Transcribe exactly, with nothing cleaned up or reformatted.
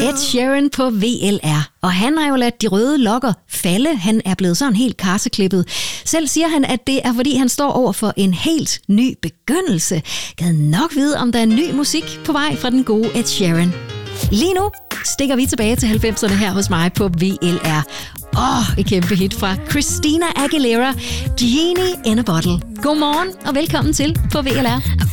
Ed Sheeran på V L R. Og han har jo ladt de røde lokker falde. Han er blevet sådan helt karseklippet. Selv siger han, at det er fordi han står over for en helt ny begyndelse. Gad nok vide, om der er ny musik på vej fra den gode Ed Sheeran. Lige nu stikker vi tilbage til halvfemserne her hos mig på V L R. Åh, oh, et kæmpe hit fra Christina Aguilera, Genie in a Bottle. Godmorgen og velkommen til på V L R.